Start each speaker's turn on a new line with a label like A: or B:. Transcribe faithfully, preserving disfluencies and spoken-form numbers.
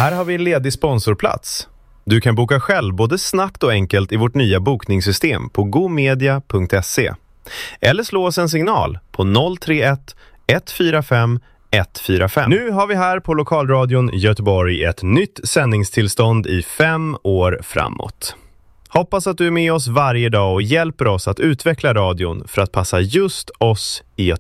A: Här har vi en ledig sponsorplats. Du kan boka själv både snabbt och enkelt i vårt nya bokningssystem på gomedia punkt se. Eller slå oss en signal på noll tre ett ett fyra fem ett fyra fem. Nu har vi här på Lokalradion Göteborg ett nytt sändningstillstånd i fem år framåt. Hoppas att du är med oss varje dag och hjälper oss att utveckla radion för att passa just oss i Göteborg.